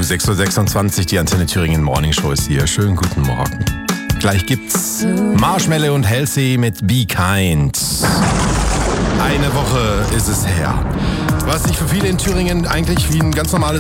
6.26 Uhr, die Antenne Thüringen Morning Show ist hier. Schönen guten Morgen. Gleich gibt's Marshmello und Halsey mit Be Kind. Eine Woche ist es her. Was sich für viele in Thüringen eigentlich wie ein ganz normales